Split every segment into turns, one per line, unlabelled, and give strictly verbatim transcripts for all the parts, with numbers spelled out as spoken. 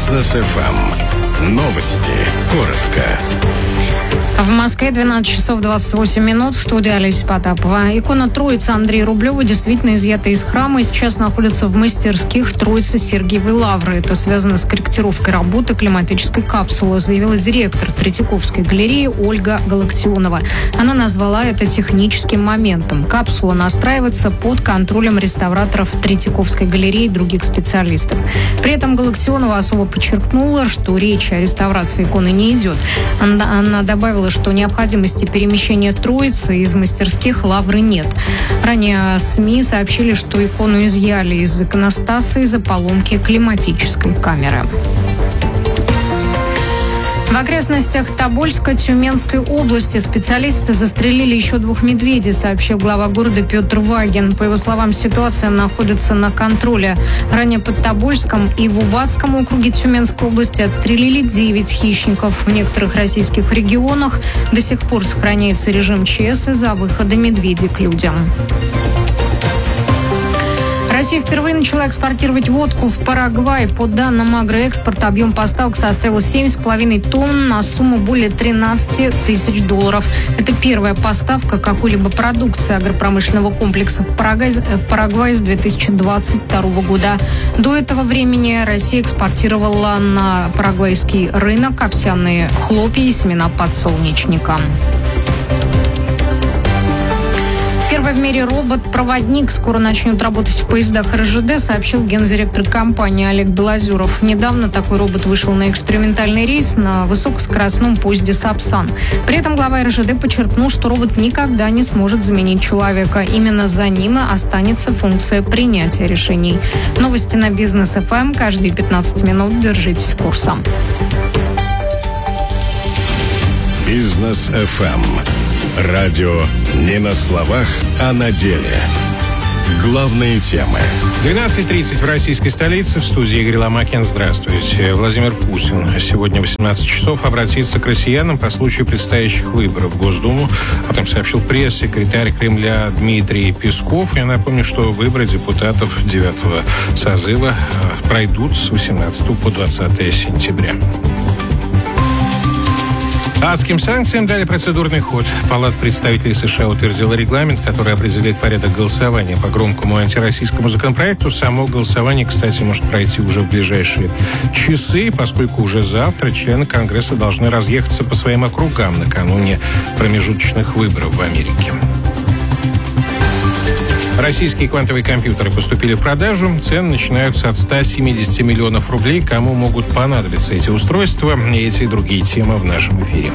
Бизнес эф эм. Новости. Коротко.
В Москве двенадцать часов двадцать восемь минут. В студии Олеся Потапова. Икона Троицы Андрея Рублева действительно изъята из храма и сейчас находится в мастерских Троицы Сергиевой Лавры. Это связано с корректировкой работы климатической капсулы, заявила директор Третьяковской галереи Ольга Галактионова. Она назвала это техническим моментом. Капсула настраивается под контролем реставраторов Третьяковской галереи и других специалистов. При этом Галактионова особо подчеркнула, что речь о реставрации иконы не идет. Она, она добавила, что необходимости перемещения Троицы из мастерских Лавры нет. Ранее СМИ сообщили, что икону изъяли из иконостаса из-за поломки климатической камеры. В окрестностях Тобольска Тюменской области специалисты застрелили еще двух медведей, сообщил глава города Петр Вагин. По его словам, ситуация находится на контроле. Ранее под Тобольском и в Уватском округе Тюменской области отстрелили девять хищников. В некоторых российских регионах до сих пор сохраняется режим ЧС из-за выхода медведей к людям. Россия впервые начала экспортировать водку в Парагвай. По данным Агроэкспорта, объем поставок составил семь с половиной тонн на сумму более тринадцать тысяч долларов. Это первая поставка какой-либо продукции агропромышленного комплекса в Парагвай, в Парагвай с две тысячи двадцать второго года. До этого времени Россия экспортировала на парагвайский рынок овсяные хлопья и семена подсолнечника. Первый в мире робот-проводник скоро начнет работать в поездах эр жэ дэ, сообщил гендиректор компании Олег Белозеров. Недавно такой робот вышел на экспериментальный рейс на высокоскоростном поезде «Сапсан». При этом глава эр жэ дэ подчеркнул, что робот никогда не сможет заменить человека. Именно за ним и останется функция принятия решений. Новости на Бизнес эф эм. Каждые пятнадцать минут держитесь курса.
Бизнес эф эм. Радио не на словах, а на деле. Главные темы.
двенадцать тридцать в российской столице. В студии Игорь Ломакин. Здравствуйте. Владимир Путин сегодня в восемнадцать часов обратится к россиянам по случаю предстоящих выборов в Госдуму. Об этом сообщил пресс-секретарь Кремля Дмитрий Песков. Я напомню, что выборы депутатов девятого созыва пройдут с восемнадцатого по двадцатое сентября. Адским санкциям дали процедурный ход. Палата представителей США утвердила регламент, который определяет порядок голосования по громкому антироссийскому законопроекту. Само голосование, кстати, может пройти уже в ближайшие часы, поскольку уже завтра члены Конгресса должны разъехаться по своим округам накануне промежуточных выборов в Америке. Российские квантовые компьютеры поступили в продажу. Цены начинаются от ста семидесяти миллионов рублей. Кому могут понадобиться эти устройства и эти и другие темы в нашем эфире.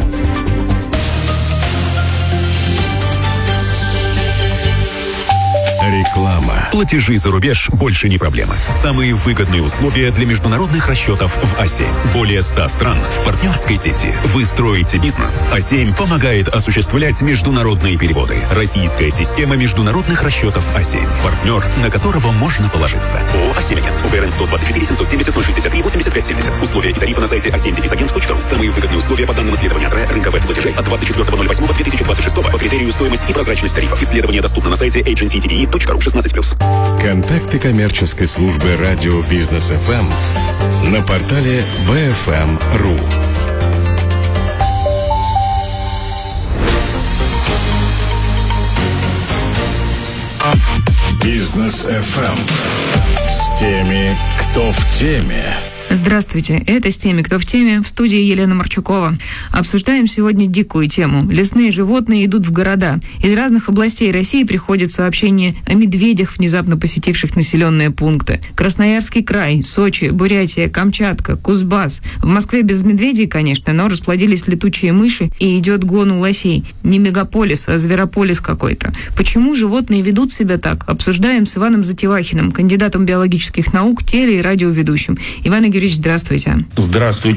Реклама.
Платежи за рубеж больше не проблема. Самые выгодные условия для международных расчетов в а семь. Более ста стран в партнерской сети. Вы строите бизнес. а семь помогает осуществлять международные переводы. Российская система международных расчетов а семь. Партнер, на которого можно положиться. ООО «а семь Агент». УБРН сто двадцать четыре семьсот семьдесят ноль шестьдесят три восемьдесят пять семьдесят. Условия и тарифы на сайте а семь агент точка ру. Самые выгодные условия по данным исследования АТРЭ рынка веб-платежей от двадцать четвёртого ноль восьмого две тысячи двадцать шестого по критерию стоимость и прозрачность тарифов. Исследование доступно на сайте эйдженси ти ди и точка ру шестнадцать плюс.
Контакты коммерческой службы радио Бизнес эф эм на портале бэ эф эм точка ру. Бизнес эф эм с теми, кто в теме.
Здравствуйте, это «С теми, кто в теме», в студии Елена Марчукова. Обсуждаем сегодня дикую тему. Лесные животные идут в города. Из разных областей России приходят сообщения о медведях, внезапно посетивших населенные пункты. Красноярский край, Сочи, Бурятия, Камчатка, Кузбасс. В Москве без медведей, конечно, но расплодились летучие мыши и идет гон у лосей. Не мегаполис, а зверополис какой-то. Почему животные ведут себя так? Обсуждаем с Иваном Затевахиным, кандидатом биологических наук, теле- и радиоведущим. Иван Игоревич, здравствуйте.
Здравствуйте.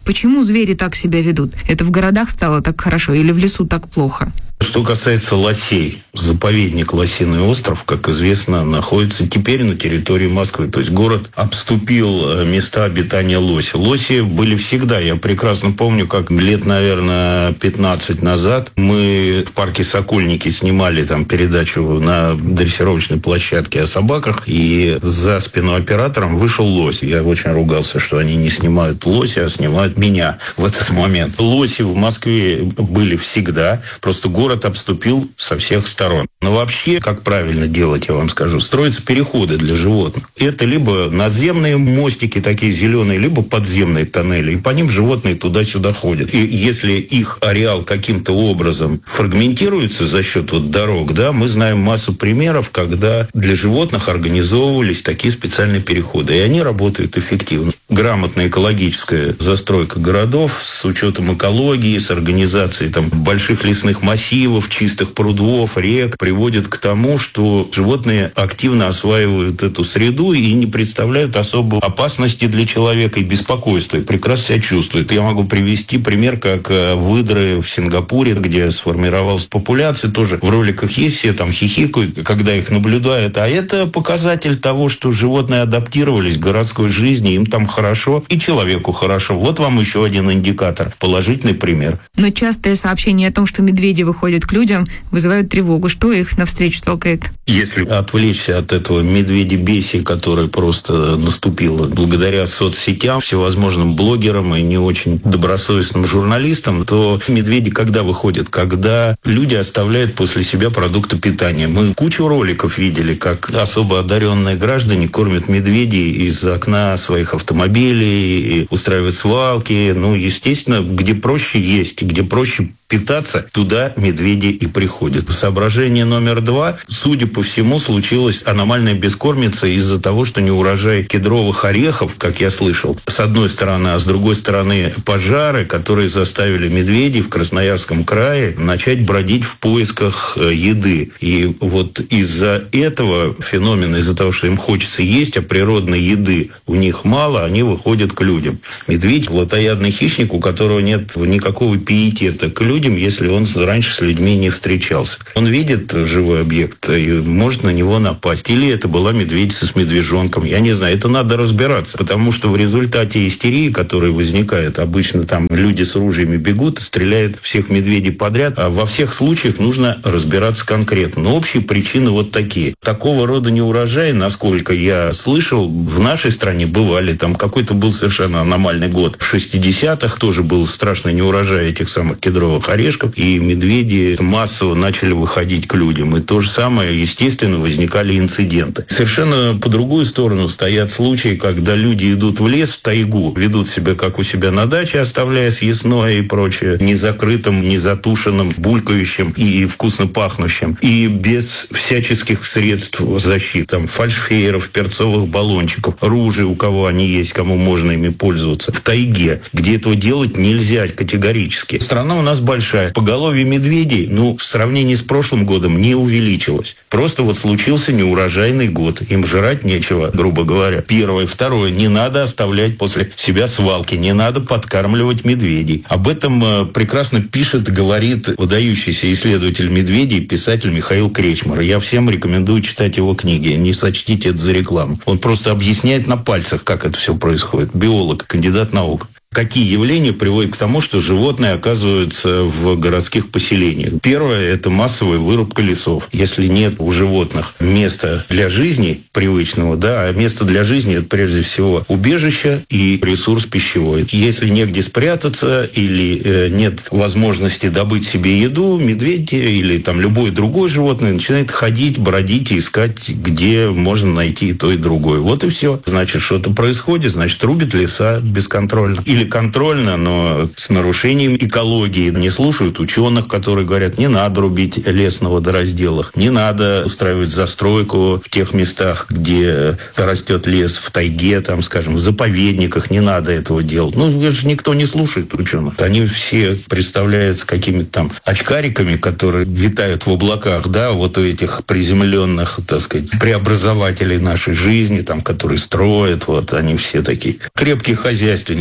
Почему звери так себя ведут? Это в городах стало так хорошо или в лесу так плохо?
Что касается лосей, заповедник Лосиный остров, как известно, находится теперь на территории Москвы. То есть город обступил места обитания лоси. Лоси были всегда. Я прекрасно помню, как лет, наверное, пятнадцать назад мы в парке Сокольники снимали там передачу на дрессировочной площадке о собаках, и за спину оператором вышел лось. Я очень ругался, что они не снимают лося, а снимают меня в этот момент. Лоси в Москве были всегда, просто город Город обступил со всех сторон. Но вообще, как правильно делать, я вам скажу, строятся переходы для животных. Это либо надземные мостики такие зеленые, либо подземные тоннели. И по ним животные туда-сюда ходят. И если их ареал каким-то образом фрагментируется за счет вот дорог, да, мы знаем массу примеров, когда для животных организовывались такие специальные переходы. И они работают эффективно. Грамотная экологическая застройка городов с учетом экологии, с организацией там больших лесных массивов, чистых прудов, рек, приводит к тому, что животные активно осваивают эту среду и не представляют особой опасности для человека и беспокойства, и прекрасно себя чувствуют. Я могу привести пример, как выдры в Сингапуре, где сформировалась популяция, тоже в роликах есть, все там хихикают, когда их наблюдают, а это показатель того, что животные адаптировались к городской жизни, им там хорошо, и человеку хорошо. Вот вам еще один индикатор, положительный пример.
Но частые сообщения о том, что медведи выходят к людям, вызывают тревогу. Что их навстречу толкает?
Если отвлечься от этого медведебесия, которое просто наступило благодаря соцсетям, всевозможным блогерам и не очень добросовестным журналистам, то медведи когда выходят? Когда люди оставляют после себя продукты питания. Мы кучу роликов видели, как особо одаренные граждане кормят медведей из окна своих автомобилей, устраивают свалки. Ну, естественно, где проще есть, где проще питаться, туда медведи и приходят. Соображение номер два. Судя по всему, случилась аномальная бескормица из-за того, что неурожай кедровых орехов, как я слышал, с одной стороны, а с другой стороны пожары, которые заставили медведей в Красноярском крае начать бродить в поисках еды. И вот из-за этого феномена, из-за того, что им хочется есть, а природной еды у них мало, они выходят к людям. Медведь – плотоядный хищник, у которого нет никакого пиетета к людям, если он раньше с людьми не встречался. Он видит живой объект и может на него напасть. Или это была медведица с медвежонком. Я не знаю, это надо разбираться. Потому что в результате истерии, которая возникает, обычно там люди с ружьями бегут и стреляют всех медведей подряд. А во всех случаях нужно разбираться конкретно. Но общие причины вот такие. Такого рода неурожаи, насколько я слышал, в нашей стране бывали. Там какой-то был совершенно аномальный год. В шестидесятых тоже был страшный неурожай этих самых кедровых орешков, и медведи массово начали выходить к людям. И то же самое, естественно, возникали инциденты. Совершенно по другую сторону стоят случаи, когда люди идут в лес, в тайгу, ведут себя, как у себя на даче, оставляя съестное и прочее, незакрытым, незатушенным, булькающим и вкусно пахнущим. И без всяческих средств защиты, там, фальшфейеров, перцовых баллончиков, ружей, у кого они есть, кому можно ими пользоваться. В тайге, где этого делать нельзя категорически. Страна у нас большая. Поголовье медведей, ну, в сравнении с прошлым годом не увеличилось. Просто вот случился неурожайный год. Им жрать нечего, грубо говоря. Первое. Второе. Не надо оставлять после себя свалки. Не надо подкармливать медведей. Об этом э, прекрасно пишет, говорит выдающийся исследователь медведей, писатель Михаил Кречмар. Я всем рекомендую читать его книги. Не сочтите это за рекламу. Он просто объясняет на пальцах, как это все происходит. Биолог, кандидат наук. Какие явления приводят к тому, что животные оказываются в городских поселениях? Первое – это массовая вырубка лесов. Если нет у животных места для жизни привычного, да, а место для жизни – это прежде всего убежище и ресурс пищевой. Если негде спрятаться или э, нет возможности добыть себе еду, медведь или там любое другое животное начинает ходить, бродить и искать, где можно найти и то, и другое. Вот и все. Значит, что-то происходит, значит, рубят леса бесконтрольно. Или контрольно, но с нарушением экологии. Не слушают ученых, которые говорят, не надо рубить лес на водоразделах, не надо устраивать застройку в тех местах, где растет лес, в тайге, там, скажем, в заповедниках, не надо этого делать. Ну, же никто не слушает ученых. Они все представляются какими-то там очкариками, которые витают в облаках, да, вот у этих приземленных, так сказать, преобразователей нашей жизни, там, которые строят, вот, они все такие крепкие хозяйственники, да, они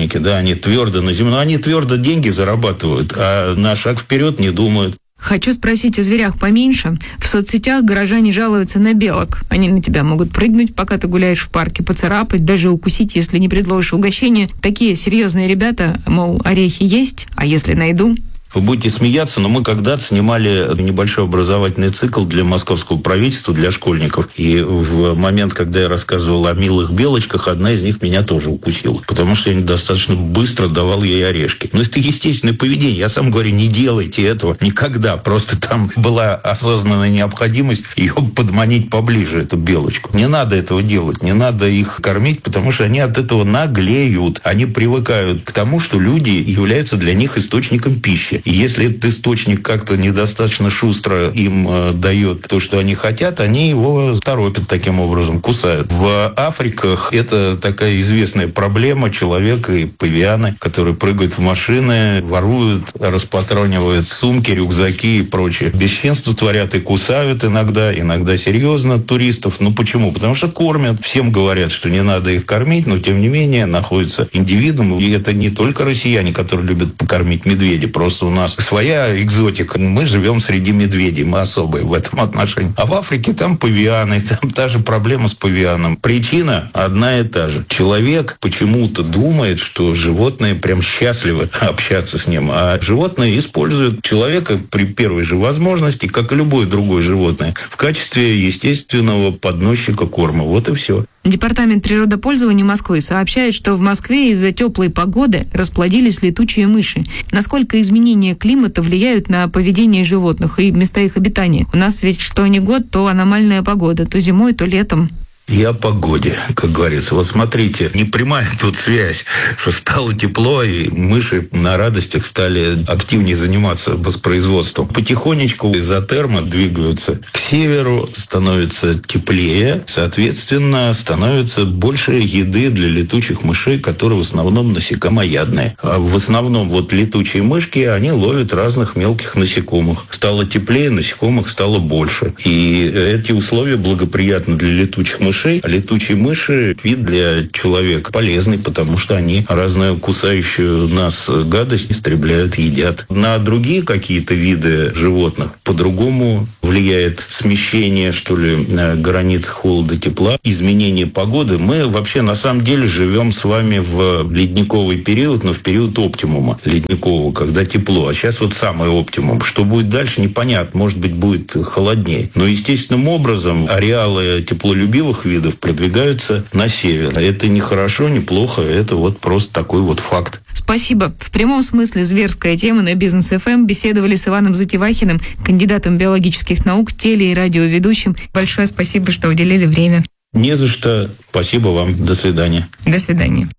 Они твердо на землю, они твердо деньги зарабатывают, а на шаг вперед не думают.
Хочу спросить о зверях поменьше. В соцсетях горожане жалуются на белок. Они на тебя могут прыгнуть, пока ты гуляешь в парке, поцарапать, даже укусить, если не предложишь угощение. Такие серьезные ребята, мол, орехи есть, а если найду?
Вы будете смеяться, но мы когда-то снимали небольшой образовательный цикл для московского правительства, для школьников. И в момент, когда я рассказывал о милых белочках, одна из них меня тоже укусила. Потому что я достаточно быстро давал ей орешки. Но это естественное поведение. Я сам говорю, не делайте этого никогда. Просто там была осознанная необходимость ее подманить поближе, эту белочку. Не надо этого делать. Не надо их кормить, потому что они от этого наглеют. Они привыкают к тому, что люди являются для них источником пищи. И если этот источник как-то недостаточно шустро им э, дает то, что они хотят, они его торопят таким образом, кусают. В Африках это такая известная проблема человека и павианы, которые прыгают в машины, воруют, распатронивают сумки, рюкзаки и прочее. Бесчинство творят и кусают иногда, иногда серьезно туристов. Ну почему? Потому что кормят. Всем говорят, что не надо их кормить, но тем не менее находятся индивидуумы. И это не только россияне, которые любят покормить медведя. Просто у нас своя экзотика. Мы живем среди медведей, мы особые в этом отношении. А в Африке там павианы, там та же проблема с павианом. Причина одна и та же. Человек почему-то думает, что животные прям счастливы общаться с ним, а животные используют человека при первой же возможности, как и любое другое животное, в качестве естественного подносчика корма. Вот и все.
Департамент природопользования Москвы сообщает, что в Москве из-за теплой погоды расплодились летучие мыши. Насколько изменения климата влияют на поведение животных и места их обитания? У нас ведь что ни год, то аномальная погода, то зимой, то летом.
И о погоде, как говорится. Вот смотрите, непрямая тут связь, что стало тепло, и мыши на радостях стали активнее заниматься воспроизводством. Потихонечку изотермы двигаются к северу, становится теплее, соответственно, становится больше еды для летучих мышей, которые в основном насекомоядные. А в основном вот летучие мышки, они ловят разных мелких насекомых. Стало теплее, насекомых стало больше. И эти условия благоприятны для летучих мышей. А летучие мыши – вид для человека полезный, потому что они разную кусающую нас гадость истребляют, едят. На другие какие-то виды животных по-другому влияет смещение, что ли, границ холода-тепла, изменение погоды. Мы вообще на самом деле живем с вами в ледниковый период, но в период оптимума ледникового, когда тепло. А сейчас вот самый оптимум. Что будет дальше, непонятно. Может быть, будет холоднее. Но естественным образом ареалы теплолюбивых видов продвигаются на север. Это не хорошо, не плохо, это вот просто такой вот факт.
Спасибо. В прямом смысле зверская тема на Бизнес эф эм. Беседовали с Иваном Затевахиным, кандидатом биологических наук, теле- и радиоведущим. Большое спасибо, что уделили время.
Не за что. Спасибо вам. До свидания.
До свидания.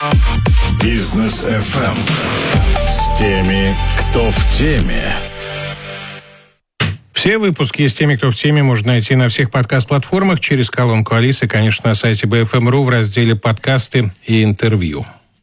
Бизнес эф эм. С теми, кто в теме.
Все выпуски с теми, кто в теме, можно найти на всех подкаст-платформах через колонку Алисы, конечно, на сайте би эф эм точка ру в разделе «Подкасты» и «Интервью».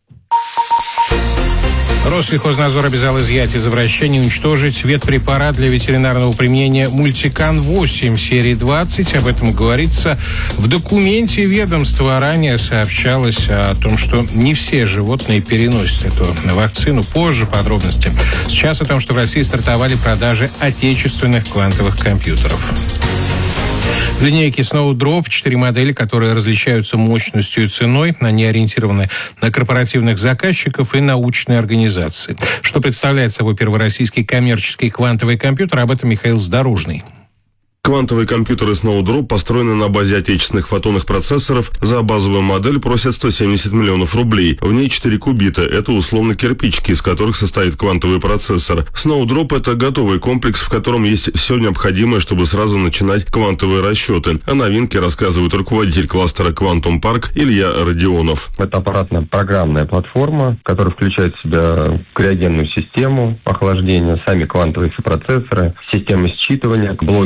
Россельхознадзор обязал изъять из обращения и уничтожить ветпрепарат для ветеринарного применения «Мультикан восемь» серии двадцать. Об этом говорится в документе ведомства. Ранее сообщалось о том, что не все животные переносят эту вакцину. Позже подробности. Сейчас о том, что в России стартовали продажи отечественных квантовых компьютеров. В линейке Snowdrop четыре модели, которые различаются мощностью и ценой. Они ориентированы на корпоративных заказчиков и научные организации. Что представляет собой первороссийский коммерческий квантовый компьютер, об этом Михаил Задорожный.
Квантовые компьютеры Snowdrop построены на базе отечественных фотонных процессоров. За базовую модель просят сто семьдесят миллионов рублей. В ней четыре кубита. Это условно кирпичики, из которых состоит квантовый процессор. Snowdrop – это готовый комплекс, в котором есть все необходимое, чтобы сразу начинать квантовые расчеты. О новинке рассказывает руководитель кластера Quantum Park Илья Родионов.
Это аппаратно-программная платформа, которая включает в себя криогенную систему охлаждения, сами квантовые процессоры, системы считывания, блоки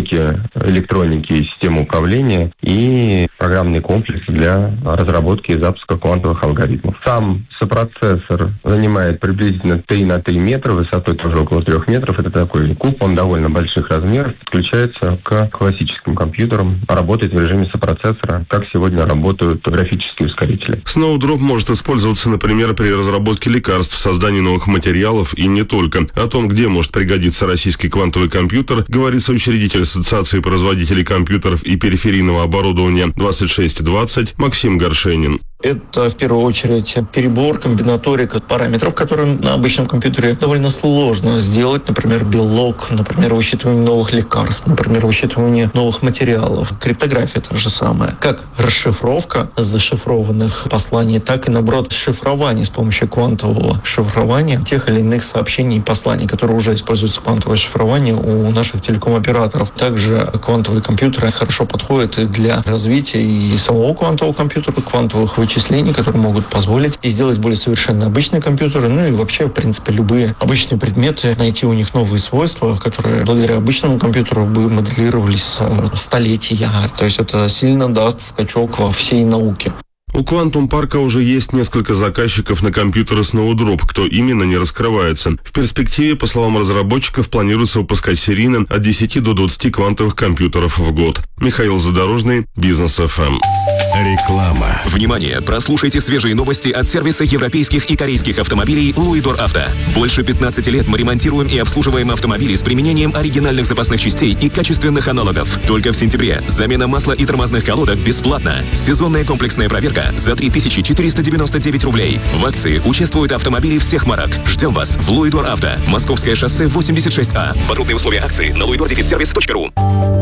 электроники, системы управления и программные комплексы для разработки и запуска квантовых алгоритмов. Сам сопроцессор занимает приблизительно три на три метра, высотой тоже около трех метров. Это такой куб, он довольно больших размеров, подключается к классическим компьютерам, работает в режиме сопроцессора, как сегодня работают графические ускорители.
Snowdrop может использоваться, например, при разработке лекарств, создании новых материалов и не только. О том, где может пригодиться российский квантовый компьютер, говорит соучредитель Ассоциации производителей компьютеров и периферийного оборудования двадцать шесть двадцать Максим Горшенин.
Это, в первую очередь, перебор, комбинаторика параметров, которые на обычном компьютере довольно сложно сделать. Например, белок, например, высчитывание новых лекарств, например, высчитывание новых материалов. Криптография та же самая. Как расшифровка зашифрованных посланий, так и, наоборот, шифрование с помощью квантового шифрования тех или иных сообщений и посланий, которые уже используются квантовое шифрование у наших телеком-операторов. Также квантовые компьютеры хорошо подходят и для развития и самого квантового компьютера, квантовых вычислений, которые могут позволить и сделать более совершенно обычные компьютеры, ну и вообще, в принципе, любые обычные предметы, найти у них новые свойства, которые благодаря обычному компьютеру бы моделировались столетия. То есть это сильно даст скачок во всей науке.
У Quantum Park уже есть несколько заказчиков на компьютеры Snowdrop, кто именно не раскрывается. В перспективе, по словам разработчиков, планируется выпускать серийно от десяти до двадцати квантовых компьютеров в год. Михаил Задорожный, Бизнес эф эм.
Реклама.
Внимание! Прослушайте свежие новости от сервиса европейских и корейских автомобилей Луидор Авто. Больше пятнадцати лет мы ремонтируем и обслуживаем автомобили с применением оригинальных запасных частей и качественных аналогов. Только в сентябре замена масла и тормозных колодок бесплатна. Сезонная комплексная проверка за три тысячи четыреста девяносто девять рублей. В акции участвуют автомобили всех марок. Ждем вас в Луидор Авто. Московское шоссе восемьдесят шесть А. Подробные условия акции на луидор сервис точка ру.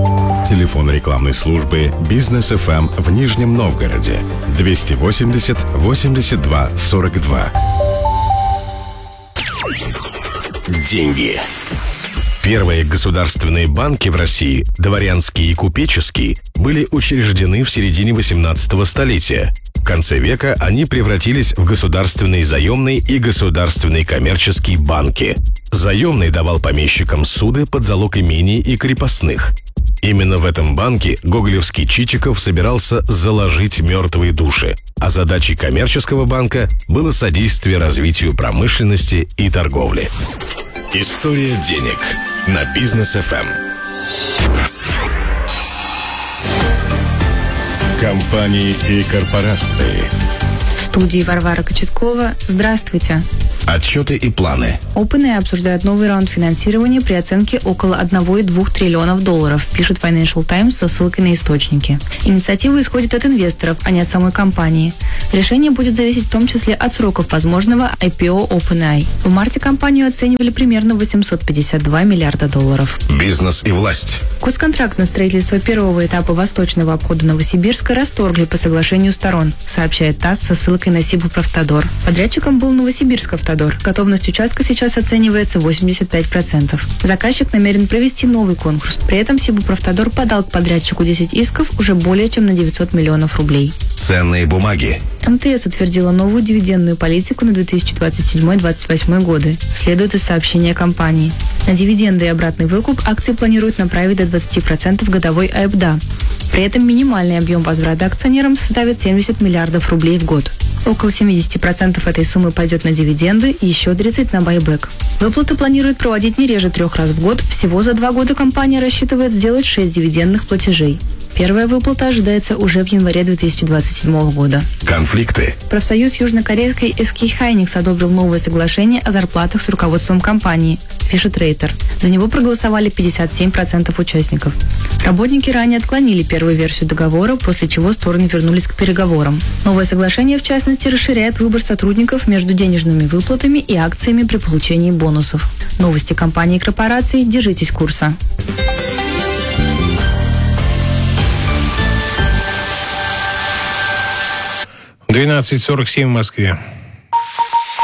Телефон рекламной службы «Бизнес эф эм» в Нижнем Новгороде. двести восемьдесят восемьдесят два сорок два. Деньги. Первые государственные банки в России, дворянский и купеческий, были учреждены в середине восемнадцатого столетия. В конце века они превратились в государственные заемные и государственные коммерческие банки. Заемный давал помещикам суды под залог имений и крепостных. Именно в этом банке гоголевский Чичиков собирался заложить мертвые души, а задачей коммерческого банка было содействие развитию промышленности и торговли. История денег на Бизнес эф эм. Компании и корпорации.
В студии Варвара Кочеткова. Здравствуйте.
Отчеты и планы.
OpenAI обсуждает новый раунд финансирования при оценке около одного целых двух десятых триллионов долларов, пишет Financial Times со ссылкой на источники. Инициатива исходит от инвесторов, а не от самой компании. Решение будет зависеть в том числе от сроков возможного ай пи о OpenAI. В марте компанию оценивали примерно восемьсот пятьдесят два миллиарда долларов.
Бизнес и власть.
Госконтракт на строительство первого этапа восточного обхода Новосибирска расторгли по соглашению сторон, сообщает ТАСС со ссылкой на Сибуправтодор. Подрядчиком был Новосибирск Автодор. Готовность участка сейчас оценивается восемьдесят пять процентов. Заказчик намерен провести новый конкурс. При этом Сибуправтодор подал к подрядчику десять исков уже более чем на девятьсот миллионов рублей.
Ценные бумаги.
эм тэ эс утвердила новую дивидендную политику на две тысячи двадцать седьмой — две тысячи двадцать восьмой годы, следует из сообщения компании. На дивиденды и обратный выкуп акции планируют направить до двадцати процентов годовой эй пэ дэ а. При этом минимальный объем возврата акционерам составит семьдесят миллиардов рублей в год. Около семьдесят процентов этой суммы пойдет на дивиденды и еще тридцать процентов на байбек. Выплаты планируют проводить не реже трех раз в год. Всего за два года компания рассчитывает сделать шесть дивидендных платежей. Первая выплата ожидается уже в январе две тысячи двадцать седьмого года.
Конфликты.
Профсоюз южнокорейской эс кей Hynix одобрил новое соглашение о зарплатах с руководством компании, пишет Рейтер. За него проголосовали пятьдесят семь процентов участников. Работники ранее отклонили первую версию договора, после чего стороны вернулись к переговорам. Новое соглашение, в частности, расширяет выбор сотрудников между денежными выплатами и акциями при получении бонусов. Новости компаний и корпораций. Держитесь курса.
двенадцать сорок семь в Москве.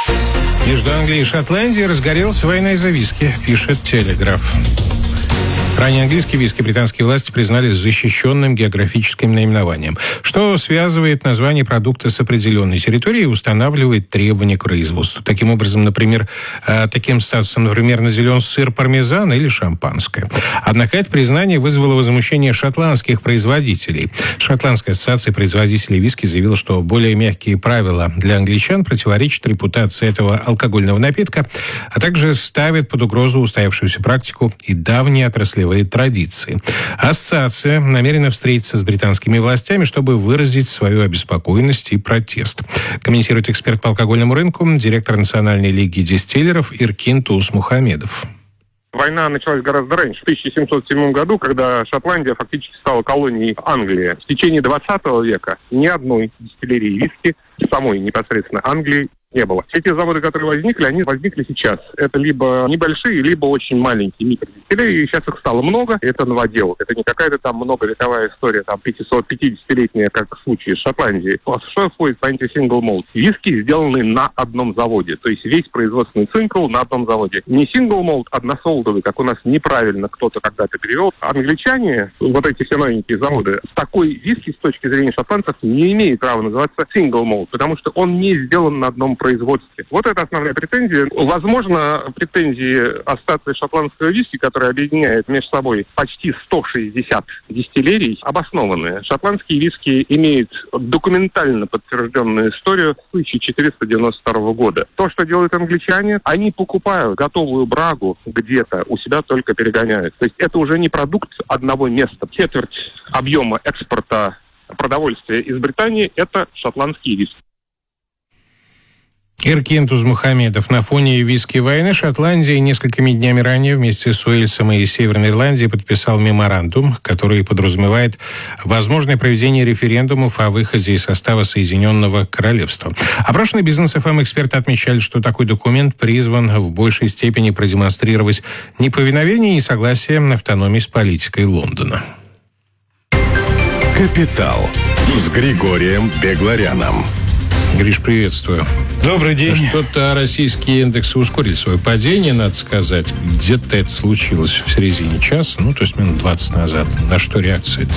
Между Англией и Шотландией разгорелась война из-за виски, пишет Телеграф. Ранее английский виски британские власти признали защищенным географическим наименованием, что связывает название продукта с определенной территорией и устанавливает требования к производству. Таким образом, например, таким статусом, например, наделен сыр пармезан или шампанское. Однако это признание вызвало возмущение шотландских производителей. Шотландская ассоциация производителей виски заявила, что более мягкие правила для англичан противоречат репутации этого алкогольного напитка, а также ставят под угрозу устоявшуюся практику и давние отраслевые традиции. Ассоциация намерена встретиться с британскими властями, чтобы выразить свою обеспокоенность и протест. Комментирует эксперт по алкогольному рынку, директор Национальной лиги дистиллеров Иркин Туз-Мухамедов.
Война началась гораздо раньше, в тысяча семьсот седьмом году, когда Шотландия фактически стала колонией Англии. В течение двадцатого века ни одной дистиллерии виски в самой непосредственно Англии не было. Все те заводы, которые возникли, они возникли сейчас. Это либо небольшие, либо очень маленькие микродистиллерии. Сейчас их стало много. Это новодел. Это не какая-то там многовековая история, там пятисот-пятидесятилетняя, как в случае с Шотландией. Что входит в анти-сингл молт? Виски сделаны на одном заводе. То есть весь производственный цикл на одном заводе. Не сингл молт, односолдовый, как у нас неправильно кто-то когда-то перевел. Англичане, вот эти все новенькие заводы, такой виски с точки зрения шотландцев не имеет права называться сингл молт, потому что он не сделан на одном производстве. Вот это основная претензия. Возможно, претензии ассоциации шотландского виски, которая объединяет между собой почти сто шестьдесят дистиллерий, обоснованные. Шотландские виски имеют документально подтвержденную историю с тысяча четыреста девяносто второго года. То, что делают англичане, они покупают готовую брагу где-то, у себя только перегоняют. То есть это уже не продукт одного места. Четверть объема экспорта продовольствия из Британии – это шотландские виски.
Иркин Туз-Мухамедов. На фоне виски войны Шотландия несколькими днями ранее вместе с Уэльсом и Северной Ирландией подписал меморандум, который подразумевает возможное проведение референдумов о выходе из состава Соединенного Королевства. Опрошенные бизнес эф эм эксперты отмечали, что такой документ призван в большей степени продемонстрировать неповиновение и несогласие автономии с политикой Лондона.
Капитал с Григорием Бегларяном.
Гриш, приветствую.
Добрый день.
Что-то российские индексы ускорили свое падение, надо сказать. Где-то это случилось в середине часа, ну, то есть минут двадцать назад. На что реакция-то?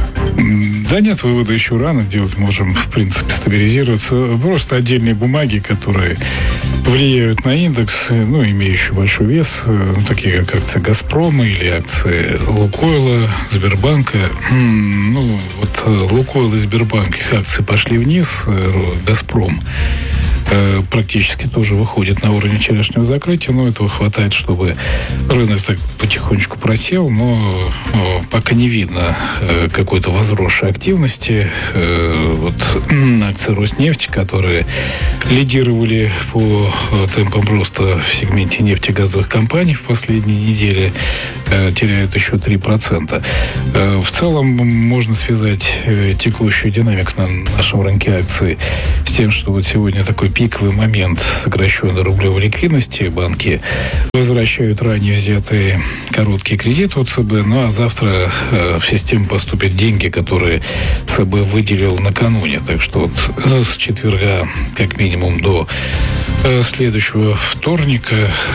Да нет, вывода еще рано делать. Можем, в принципе, стабилизироваться. Просто отдельные бумаги, которые влияют на индекс, ну, имеющие большой вес, такие как акции «Газпрома» или акции «Лукойла», «Сбербанка». Ну, вот «Лукойл» и «Сбербанк», их акции пошли вниз, «Газпром» практически тоже выходит на уровень вчерашнего закрытия, но этого хватает, чтобы рынок так потихонечку просел, но пока не видно какой-то возросшей активности. Вот акции Роснефти, которые лидировали по темпам роста в сегменте нефтегазовых компаний в последние недели, теряют еще три процента. В целом можно связать текущую динамику на нашем рынке акций с тем, что вот сегодня такой пиковый момент сокращенной рублевой ликвидности. Банки возвращают ранее взятые короткие кредиты от ЦБ, ну а завтра э, в систему поступят деньги, которые ЦБ выделил накануне. Так что вот э, с четверга как минимум до э, следующего вторника,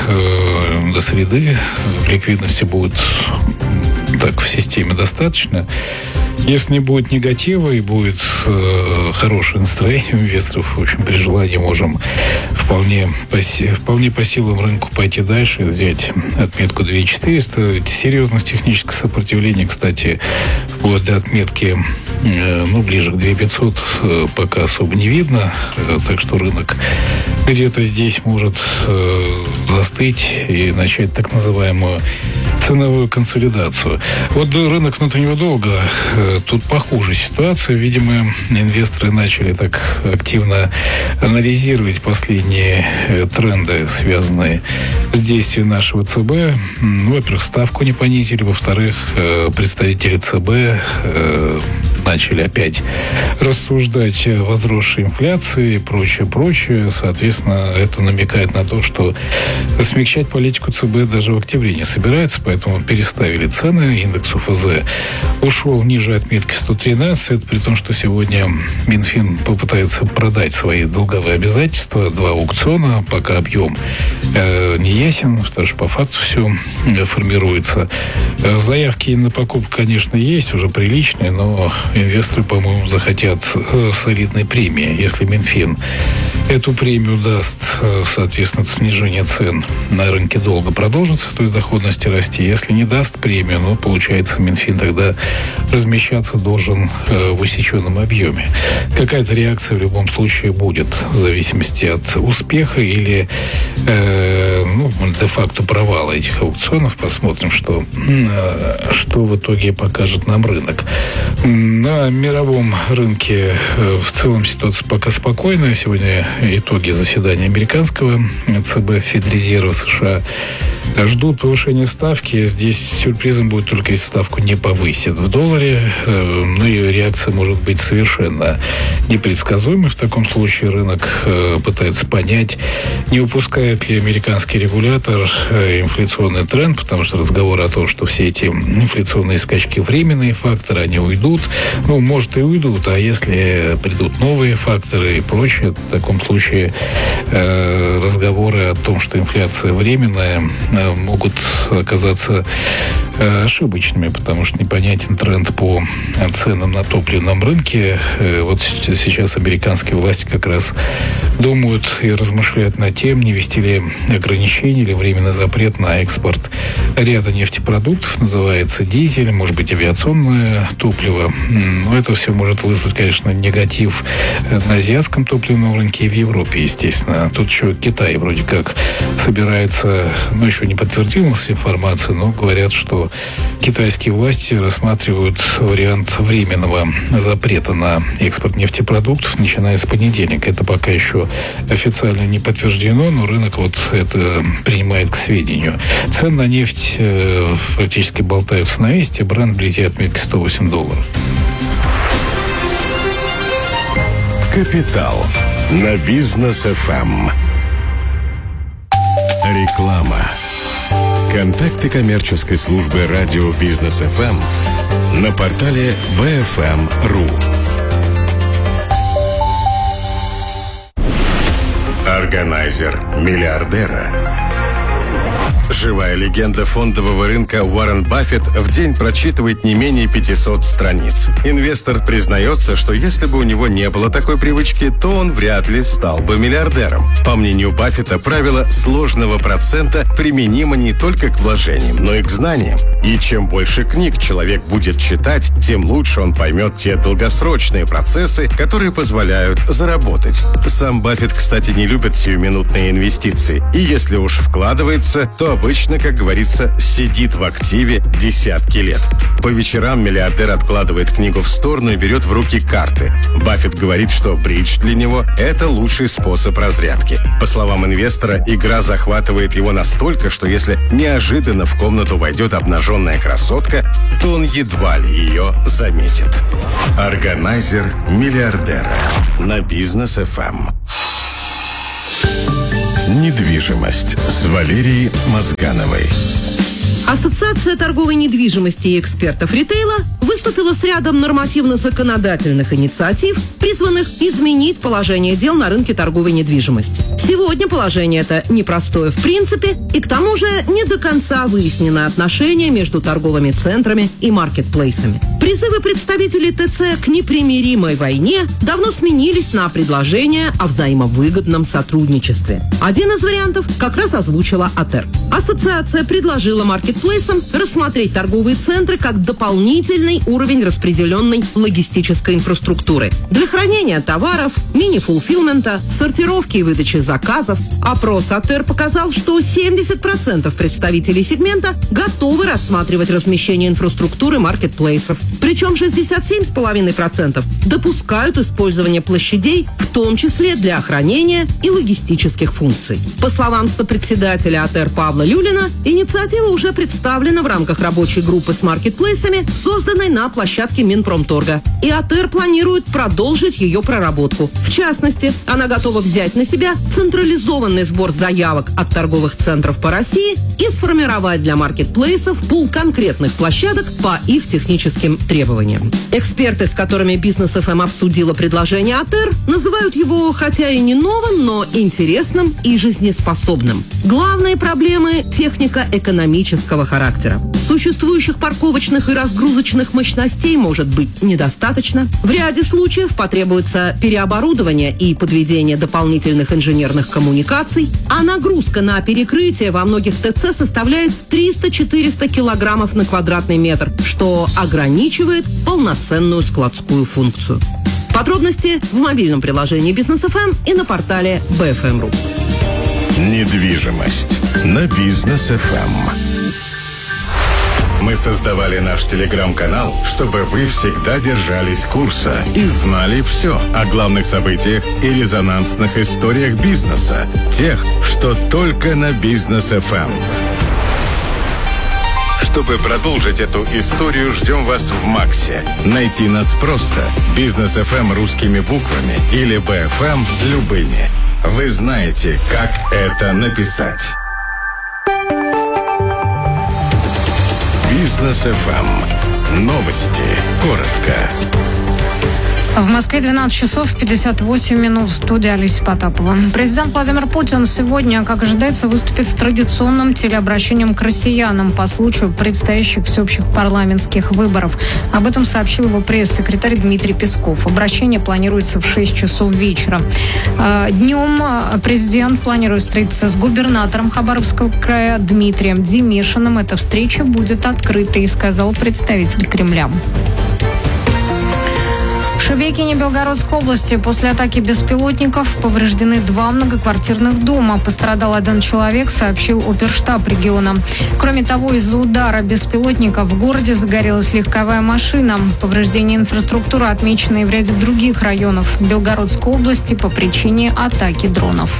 э, до среды ликвидности будет так в системе достаточно. Если не будет негатива и будет э, хорошее настроение у инвесторов, в общем, при желании можем вполне по, вполне по силам рынку пойти дальше, взять отметку две тысячи четыреста. Серьезность технического сопротивления, кстати, вплоть до отметки э, ну, ближе к две тысячи пятьсот э, пока особо не видно. Э, так что рынок где-то здесь может э, застыть и начать так называемую ценовую консолидацию. Вот рынок внутреннего долга, э, тут похуже ситуация. Видимо, инвесторы начали так активно анализировать последние э, тренды, связанные с действием нашего ЦБ. Ну, во-первых, ставку не понизили, во-вторых, э, представители ЦБ э, начали опять рассуждать о возросшей инфляции и прочее, прочее. Соответственно, это намекает на то, что смягчать политику ЦБ даже в октябре не собирается, поэтому переставили цены. Индекс УФЗ ушел ниже отметки сто тринадцать. Это при том, что сегодня Минфин попытается продать свои долговые обязательства. Два аукциона, пока объем э, не ясен, потому что по факту все формируется. Заявки на покупку, конечно, есть, уже приличные, но инвесторы, по-моему, захотят солидной премии. Если Минфин эту премию даст, соответственно, снижение цен на рынке долга продолжится, то есть доходности расти. Если не даст премию, ну, получается, Минфин тогда размещаться должен в усеченном объеме. Какая-то реакция в любом случае будет, в зависимости от успеха или э, ну, де-факто провала этих аукционов. Посмотрим, что, э, что в итоге покажет нам рынок. На мировом рынке э, в целом ситуация пока спокойная. Сегодня итоги заседания американского ЦБ, Федрезерва США. Ждут повышения ставки. Здесь сюрпризом будет только, если ставку не повысят в долларе. Э, ну и реакция может быть совершенно непредсказуемой. В таком случае рынок э, пытается понять, не упускает ли американский регулятор э, инфляционный тренд, потому что разговор о том, что все эти инфляционные скачки временные факторы, они уйдут. Ну, может, и уйдут, а если придут новые факторы и прочее, в таком случае э, разговоры о том, что инфляция временная, э, могут оказаться э, ошибочными, потому что непонятен тренд по ценам на топливном рынке. Э, вот сейчас американские власти как раз думают и размышляют над тем, не ввести ли ограничения или временный запрет на экспорт ряда нефтепродуктов, называется дизель, может быть, авиационное топливо. Но это все может вызвать, конечно, негатив на азиатском топливном рынке и в Европе, естественно. Тут еще Китай вроде как собирается, ну, еще не подтвердилась информация, но говорят, что китайские власти рассматривают вариант временного запрета на экспорт нефтепродуктов, начиная с понедельника. Это пока еще официально не подтверждено, но рынок вот это принимает к сведению. Цены на нефть э, практически болтаются на месте. Бренд вблизи отметки сто восемь долларов.
Капитал на Бизнес эф эм. Реклама. Контакты коммерческой службы радио Бизнес эф эм на портале би эф эм точка ру. Органайзер миллиардера. Живая легенда фондового рынка Уоррен Баффет в день прочитывает не менее пятисот страниц. Инвестор признается, что если бы у него не было такой привычки, то он вряд ли стал бы миллиардером. По мнению Баффета, правило сложного процента применимо не только к вложениям, но и к знаниям. И чем больше книг человек будет читать, тем лучше он поймет те долгосрочные процессы, которые позволяют заработать. Сам Баффет, кстати, не любит сиюминутные инвестиции. И если уж вкладывается, то обычно, как говорится, сидит в активе десятки лет. По вечерам миллиардер откладывает книгу в сторону и берет в руки карты. Баффет говорит, что бридж для него – это лучший способ разрядки. По словам инвестора, игра захватывает его настолько, что если неожиданно в комнату войдет обнаженная красотка, то он едва ли ее заметит. Органайзер миллиардера на Бизнес эф эм. Недвижимость с Валерией Мозгановой.
Ассоциация торговой недвижимости и экспертов ритейла выступила с рядом нормативно-законодательных инициатив, призванных изменить положение дел на рынке торговой недвижимости. Сегодня положение это непростое в принципе, и к тому же не до конца выяснено отношения между торговыми центрами и маркетплейсами. Призывы представителей ТЦ к непримиримой войне давно сменились на предложения о взаимовыгодном сотрудничестве. Один из вариантов как раз озвучила АТЭР. Ассоциация предложила маркетплейсам рассмотреть торговые центры как дополнительный уровень распределенной логистической инфраструктуры для хранения товаров, мини-фулфилмента, сортировки и выдачи заказов. Опрос АТЭР показал, что семьдесят процентов представителей сегмента готовы рассматривать размещение инфраструктуры маркетплейсов. Причем шестьдесят семь целых пять десятых процента допускают использование площадей, в том числе для хранения и логистических функций. По словам сопредседателя АТЭР Павла Люлина, инициатива уже представлена в рамках рабочей группы с маркетплейсами, созданной на на площадке Минпромторга. И АТЭР планирует продолжить ее проработку. В частности, она готова взять на себя централизованный сбор заявок от торговых центров по России и сформировать для маркетплейсов пул конкретных площадок по их техническим требованиям. Эксперты, с которыми Бизнес эф эм обсудила предложение АТЭР, называют его, хотя и не новым, но интересным и жизнеспособным. Главные проблемы – технико-экономического характера. Существующих парковочных и разгрузочных мощностей может быть недостаточно. В ряде случаев потребуется переоборудование и подведение дополнительных инженерных коммуникаций, а нагрузка на перекрытие во многих ТЦ составляет триста-четыреста килограммов на квадратный метр, что ограничивает полноценную складскую функцию. Подробности в мобильном приложении Бизнес эф эм и на портале би эф эм точка ру.
Недвижимость на Бизнес эф эм. Мы создавали наш телеграм-канал, чтобы вы всегда держались курса и знали все о главных событиях и резонансных историях бизнеса, тех, что только на Бизнес эф эм. Чтобы продолжить эту историю, ждем вас в Максе. Найти нас просто. Бизнес эф эм русскими буквами или би эф эм любыми. Вы знаете, как это написать. Бизнес эф эм. Новости. Коротко.
В Москве двенадцать часов пятьдесят восемь минут. Студия Олеся Потапова. Президент Владимир Путин сегодня, как ожидается, выступит с традиционным телеобращением к россиянам по случаю предстоящих всеобщих парламентских выборов. Об этом сообщил его пресс-секретарь Дмитрий Песков. Обращение планируется в шесть часов вечера. Днем президент планирует встретиться с губернатором Хабаровского края Дмитрием Демишиным. Эта встреча будет открытой, сказал представитель Кремля. В Шебекине Белгородской области после атаки беспилотников повреждены два многоквартирных дома. Пострадал один человек, сообщил оперштаб региона. Кроме того, из-за удара беспилотника в городе загорелась легковая машина. Повреждения инфраструктуры отмечены и в ряде других районов Белгородской области по причине атаки дронов.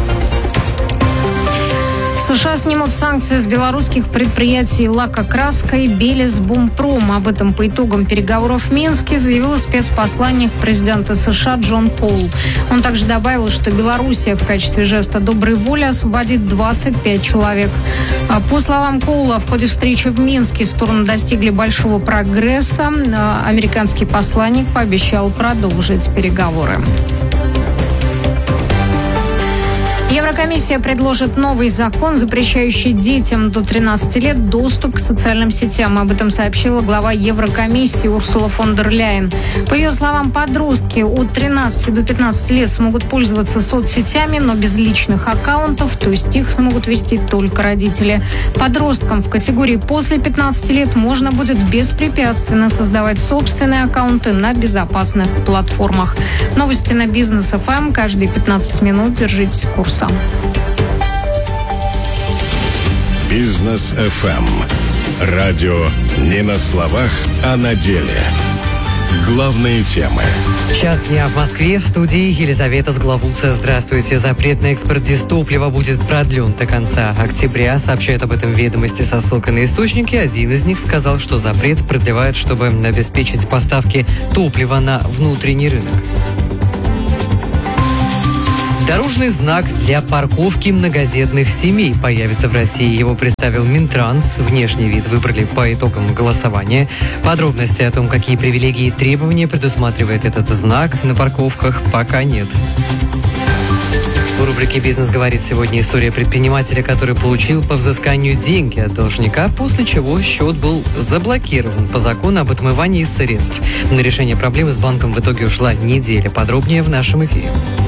США снимут санкции с белорусских предприятий «Лакокраска» и «Белесбумпром». Об этом по итогам переговоров в Минске заявил спецпосланник президента США Джон Коул. Он также добавил, что Белоруссия в качестве жеста доброй воли освободит двадцать пять человек. По словам Коула, в ходе встречи в Минске стороны достигли большого прогресса. Американский посланник пообещал продолжить переговоры. Еврокомиссия предложит новый закон, запрещающий детям до тринадцати лет доступ к социальным сетям. Об этом сообщила глава Еврокомиссии Урсула фон дер Ляйен. По ее словам, подростки от тринадцати до пятнадцати лет смогут пользоваться соцсетями, но без личных аккаунтов, то есть их смогут вести только родители. Подросткам в категории после пятнадцати лет можно будет беспрепятственно создавать собственные аккаунты на безопасных платформах. Новости на Бизнес эф эм. Каждые пятнадцать минут держите курса.
Бизнес эф эм. Радио не на словах, а на деле. Главные темы.
Час дня в Москве. В студии Елизавета Сглавуца. Здравствуйте. Запрет на экспорт дистоплива будет продлен до конца октября. Сообщают об этом ведомости со ссылкой на источники. Один из них сказал, что запрет продлевают, чтобы обеспечить поставки топлива на внутренний рынок. Дорожный знак для парковки многодетных семей появится в России. Его представил Минтранс. Внешний вид выбрали по итогам голосования. Подробности о том, какие привилегии и требования предусматривает этот знак на парковках, пока нет. В рубрике «Бизнес говорит» сегодня история предпринимателя, который получил по взысканию деньги от должника, после чего счет был заблокирован по закону об отмывании средств. На решение проблемы с банком в итоге ушла неделя. Подробнее в нашем эфире.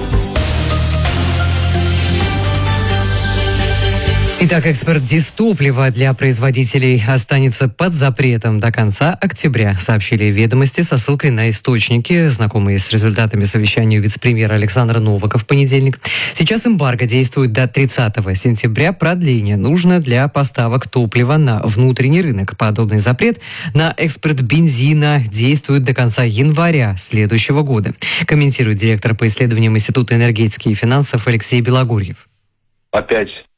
Итак, экспорт дистоплива для производителей останется под запретом до конца октября, сообщили ведомости со ссылкой на источники, знакомые с результатами совещания вице-премьера Александра Новака в понедельник. Сейчас эмбарго действует до тридцатого сентября. Продление нужно для поставок топлива на внутренний рынок. Подобный запрет на экспорт бензина действует до конца января следующего года, комментирует директор по исследованиям Института энергетики и финансов Алексей Белогорьев.
Опять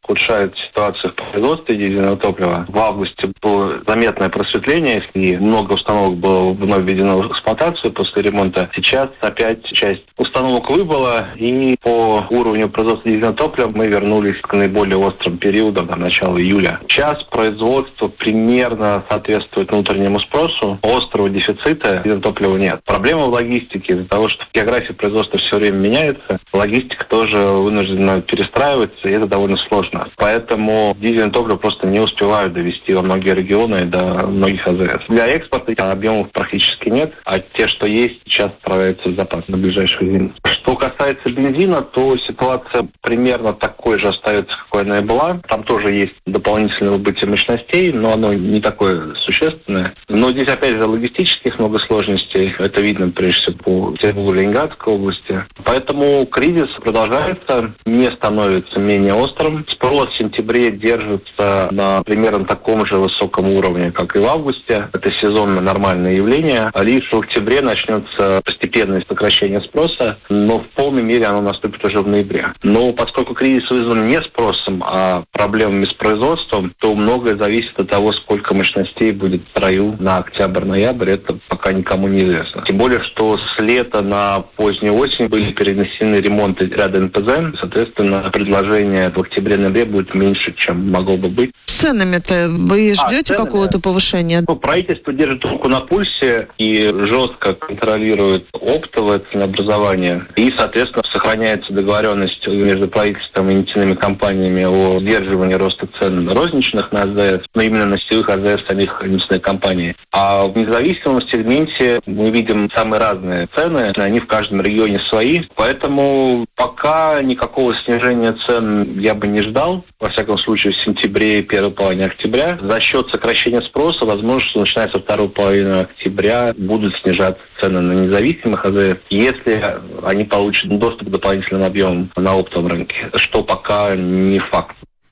ухудшает ситуацию в производстве дизельного топлива. В августе было заметное просветление, и много установок было вновь введено в эксплуатацию после ремонта. Сейчас опять часть установок выбыла, и по уровню производства дизельного топлива мы вернулись к наиболее острым периодам до начала июля. Сейчас производство примерно соответствует внутреннему спросу. Острого дефицита дизельного топлива нет. Проблема в логистике из-за того, что география производства все время меняется. Логистика тоже вынуждена перестраиваться, и это довольно сложно. Поэтому дизельное топливо просто не успевают довести во многие регионы до многих АЗС. Для экспорта объемов практически нет, а те, что есть, сейчас справляются с запасом на ближайшую зиму. Что касается бензина, то ситуация примерно такой же остается, какой она и была. Там тоже есть дополнительное выбытие мощностей, но оно не такое существенное. Но здесь, опять же, логистических много сложностей. Это видно, прежде всего, по Петербургу, Ленинградской области. Поэтому кризис продолжается, не становится менее острым. Спрос в сентябре держится на примерно таком же высоком уровне, как и в августе. Это сезонно нормальное явление. Лишь в октябре начнется постепенное сокращение спроса, но в полной мере оно наступит уже в ноябре. Но поскольку кризис вызван не спросом, а проблемами с производством, то многое зависит от того, сколько мощностей будет в строю на октябрь-ноябрь. Это пока никому не известно. Тем более, что с лета на позднюю осень были перенесены ремонты ряда эн пэ зэ. Соответственно, предложение в октябре-ноябре будет меньше, чем могло бы быть.
С ценами-то вы ждете
а,
какого-то повышения?
Ну, правительство держит руку на пульсе и жестко контролирует оптовое ценообразование. И, соответственно, сохраняется договоренность между правительством и нефтяными компаниями о сдерживании роста цен розничных на АЗС, но именно на сетевых АЗС самих нефтяных компаний. А в независимом сегменте мы видим самые разные цены, они в каждом регионе свои, поэтому пока никакого снижения цен я бы не ждал, во всяком случае в сентябре и первой половине октября. За счет сокращения спроса, возможно, что начиная со второй половины октября будут снижаться цены на независимых АЗС, если они получат доступ к дополнительным объемам на оптовом рынке, что пока не факт.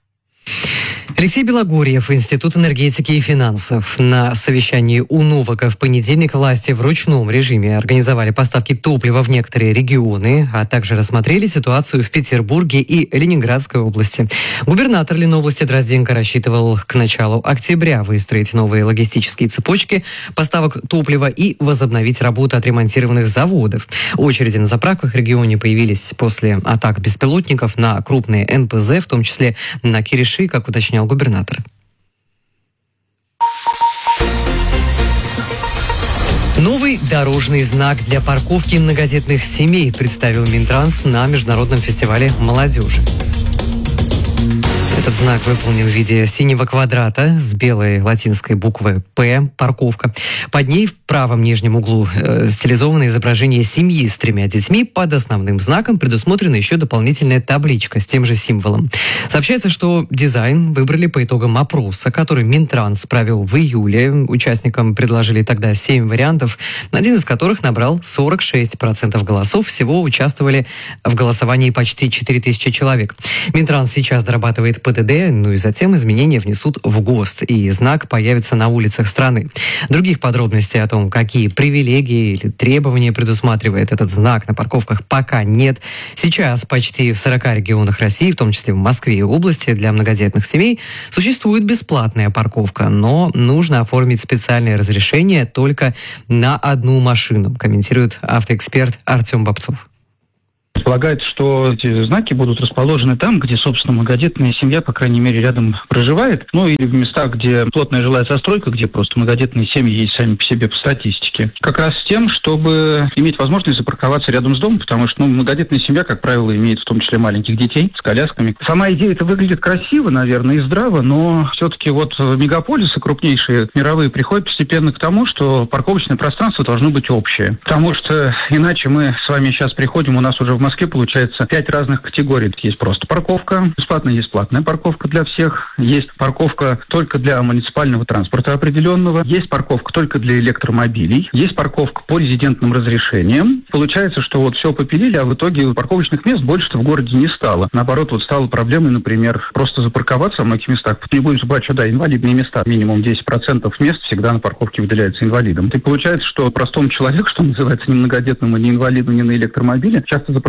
Алексей Белогорьев, Институт энергетики и финансов. На совещании у Новака в понедельник власти в ручном режиме организовали поставки топлива в некоторые регионы, а также рассмотрели ситуацию в Петербурге и Ленинградской области. Губернатор Ленобласти Дрозденко рассчитывал к началу октября выстроить новые логистические цепочки поставок топлива и возобновить работу отремонтированных заводов. Очереди на заправках в регионе появились после атак беспилотников на крупные эн пэ зэ, в том числе на Кириши, как уточнял губернатор. Новый дорожный знак для парковки многодетных семей представил Минтранс на международном фестивале молодежи. Этот знак выполнен в виде синего квадрата с белой латинской буквой «П» – парковка. Под ней в правом нижнем углу э, стилизовано изображение семьи с тремя детьми. Под основным знаком предусмотрена еще дополнительная табличка с тем же символом. Сообщается, что дизайн выбрали по итогам опроса, который Минтранс провел в июле. Участникам предложили тогда семь вариантов, один из которых набрал сорок шесть процентов голосов. Всего участвовали в голосовании почти четыре тысячи человек. Минтранс сейчас дорабатывает ПДД, ну и затем изменения внесут в ГОСТ, и знак появится на улицах страны. Других подробностей о том, какие привилегии или требования предусматривает этот знак на парковках, пока нет. Сейчас почти в сорока регионах России, в том числе в Москве и области, для многодетных семей существует бесплатная парковка, но нужно оформить специальное разрешение только на одну машину, комментирует автоэксперт Артем Бобцов.
Предполагается, что эти знаки будут расположены там, где, собственно, многодетная семья, по крайней мере, рядом проживает, ну или в местах, где плотная жилая застройка, где просто многодетные семьи есть сами по себе по статистике. Как раз с тем, чтобы иметь возможность запарковаться рядом с домом, потому что ну, многодетная семья, как правило, имеет в том числе маленьких детей с колясками. Сама идея это выглядит красиво, наверное, и здраво, но все-таки вот мегаполисы крупнейшие, мировые, приходят постепенно к тому, что парковочное пространство должно быть общее. Потому что иначе мы с вами сейчас приходим, у нас уже в Москве получается пять разных категорий. Есть просто парковка, бесплатная, есть платная парковка для всех, есть парковка только для муниципального транспорта определенного, есть парковка только для электромобилей, есть парковка по резидентным разрешениям. Получается, что вот все попилили, а в итоге парковочных мест больше-то в городе не стало. Наоборот, вот стало проблемой, например, просто запарковаться в многих местах. Не будем забывать, что да, инвалидные места, минимум десять процентов мест всегда на парковке выделяются инвалидам. И получается, что простому человеку, что называется, ни многодетному, ни инвалиду, ни на электромобиле, часто запарковаться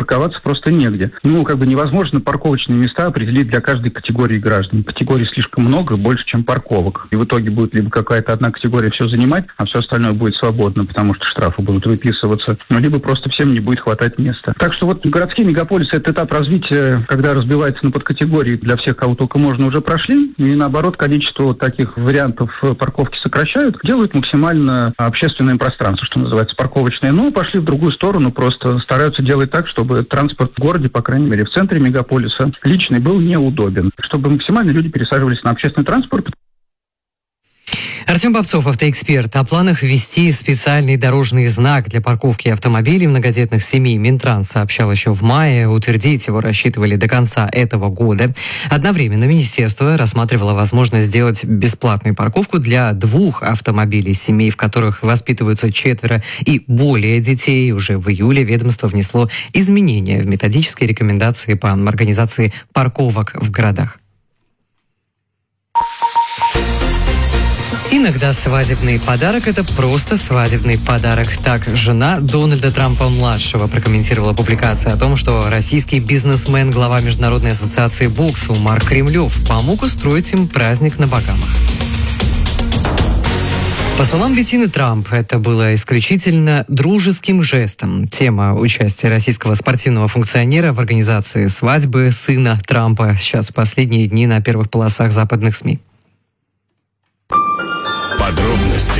парковаться просто негде. Ну, как бы невозможно парковочные места определить для каждой категории граждан. Категорий слишком много, больше, чем парковок. И в итоге будет либо какая-то одна категория все занимать, а все остальное будет свободно, потому что штрафы будут выписываться, ну, либо просто всем не будет хватать места. Так что вот городские мегаполисы — это этап развития, когда разбивается на подкатегории для всех, кого только можно, уже прошли. И наоборот, количество вот таких вариантов парковки сокращают, делают максимально общественное пространство, что называется, парковочное. Ну, пошли в другую сторону, просто стараются делать так, чтобы транспорт в городе, по крайней мере, в центре мегаполиса, личный был неудобен, чтобы максимально люди пересаживались на общественный транспорт.
Артем Бобцов, автоэксперт. О планах ввести специальный дорожный знак для парковки автомобилей многодетных семей Минтранс сообщал еще в мае. Утвердить его рассчитывали до конца этого года. Одновременно министерство рассматривало возможность сделать бесплатную парковку для двух автомобилей семей, в которых воспитываются четверо и более детей. Уже в июле ведомство внесло изменения в методические рекомендации по организации парковок в городах. Иногда свадебный подарок – это просто свадебный подарок. Так жена Дональда Трампа-младшего прокомментировала публикацию о том, что российский бизнесмен, глава Международной ассоциации бокса Умар Кремлев помог устроить им праздник на Багамах. По словам Беттины Трамп, это было исключительно дружеским жестом. Тема участия российского спортивного функционера в организации свадьбы сына Трампа сейчас в последние дни на первых полосах западных СМИ.
Подробности.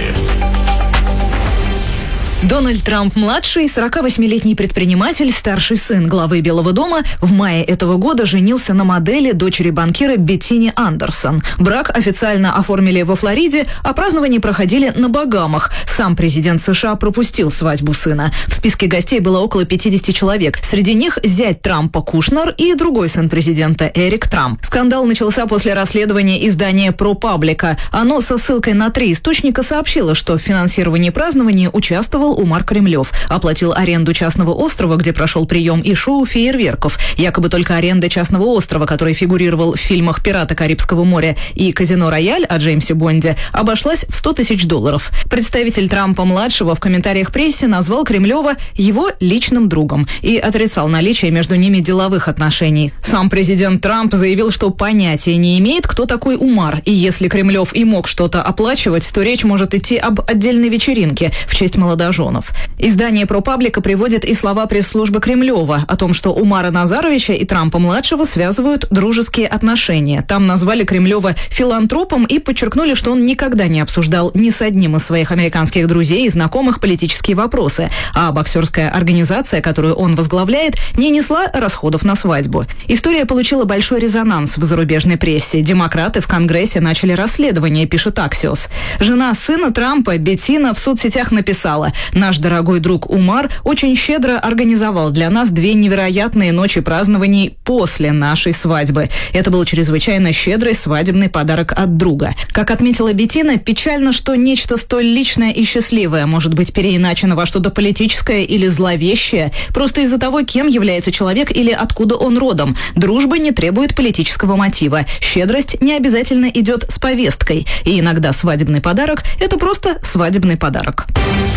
Дональд Трамп-младший, сорокавосьмилетний предприниматель, старший сын главы Белого дома, в мае этого года женился на модели дочери банкира Беттине Андерсон. Брак официально оформили во Флориде, а празднования проходили на Багамах. Сам президент США пропустил свадьбу сына. В списке гостей было около пятидесяти человек. Среди них зять Трампа Кушнер и другой сын президента Эрик Трамп. Скандал начался после расследования издания ProPublica. Оно со ссылкой на три источника сообщило, что в финансировании празднования участвовал Умар Кремлев. Оплатил аренду частного острова, где прошел прием и шоу фейерверков. Якобы только аренда частного острова, который фигурировал в фильмах «Пираты Карибского моря» и «Казино Рояль» о Джеймсе Бонде, обошлась в сто тысяч долларов. Представитель Трампа-младшего в комментариях прессе назвал Кремлева его личным другом и отрицал наличие между ними деловых отношений. Сам президент Трамп заявил, что понятия не имеет, кто такой Умар, и если Кремлев и мог что-то оплачивать, то речь может идти об отдельной вечеринке в честь молодоженов. Издание ProPublica приводит и слова пресс-службы Кремлева о том, что Умара Назаровича и Трампа-младшего связывают дружеские отношения. Там назвали Кремлева филантропом и подчеркнули, что он никогда не обсуждал ни с одним из своих американских друзей и знакомых политические вопросы, а боксерская организация, которую он возглавляет, не несла расходов на свадьбу. История получила большой резонанс в зарубежной прессе. Демократы в Конгрессе начали расследование, пишет Axios. Жена сына Трампа, Беттина, в соцсетях написала: «Наш дорогой друг Умар очень щедро организовал для нас две невероятные ночи празднований после нашей свадьбы. Это был чрезвычайно щедрый свадебный подарок от друга». Как отметила Беттина, печально, что нечто столь личное и счастливое может быть переиначено во что-то политическое или зловещее просто из-за того, кем является человек или откуда он родом. Дружба не требует политического мотива. Щедрость не обязательно идет с повесткой. И иногда свадебный подарок – это просто свадебный подарок.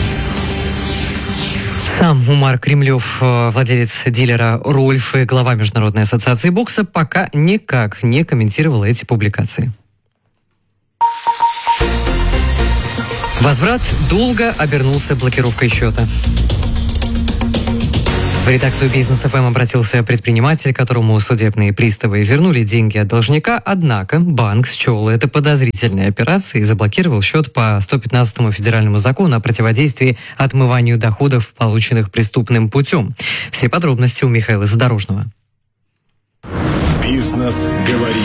Сам Умар Кремлев, владелец дилера «Рольф» и глава Международной ассоциации бокса, пока никак не комментировал эти публикации. Возврат долга обернулся блокировкой счета. В редакцию «Бизнес эф эм» обратился предприниматель, которому судебные приставы вернули деньги от должника, однако банк счел это подозрительной операцией и заблокировал счет по сто пятнадцатому федеральному закону о противодействии отмыванию доходов, полученных преступным путем. Все подробности у Михаила Задорожного.
Бизнес говорит.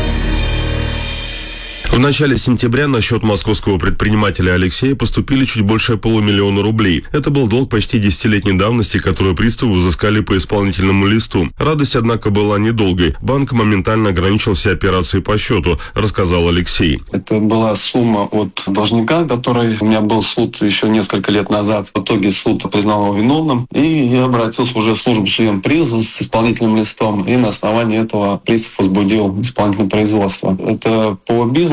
В начале сентября на счет московского предпринимателя Алексея поступили чуть больше полумиллиона рублей. Это был долг почти десятилетней давности, который приставы взыскали по исполнительному листу. Радость, однако, была недолгой. Банк моментально ограничил все операции по счету, рассказал Алексей.
Это была сумма от должника, который у меня был суд еще несколько лет назад. В итоге суд признал его виновным, и я обратился уже в службу судебного приставов с исполнительным листом, и на основании этого пристав возбудил исполнительное производство. Это по бизнесу.